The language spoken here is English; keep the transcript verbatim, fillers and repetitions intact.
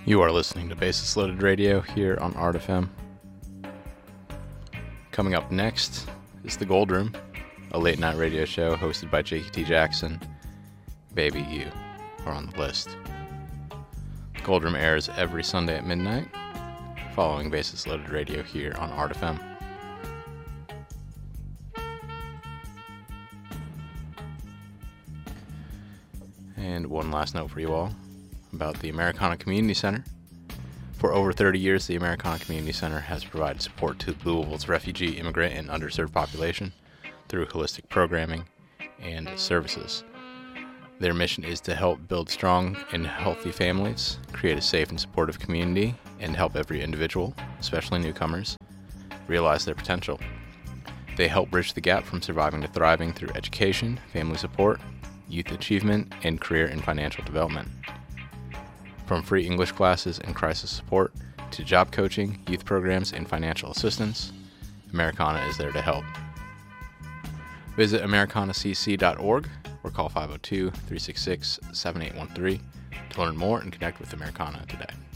You are listening to Basis Loaded Radio here on Art F M. Coming up next is The Gold Room, a late night radio show hosted by Jakey T. Jackson. Baby, you are on the list. The Gold Room airs every Sunday at midnight, following Basis Loaded Radio here on Art F M. And one last note for you all about the Americana Community Center. For over thirty years, the Americana Community Center has provided support to Louisville's refugee, immigrant, and underserved population through holistic programming and services. Their mission is to help build strong and healthy families, create a safe and supportive community, and help every individual, especially newcomers, realize their potential. They help bridge the gap from surviving to thriving through education, family support, youth achievement, and career and financial development. From free English classes and crisis support to job coaching, youth programs, and financial assistance, Americana is there to help. Visit americana c c dot org or call five oh two, three six six, seven eight one three to learn more and connect with Americana today.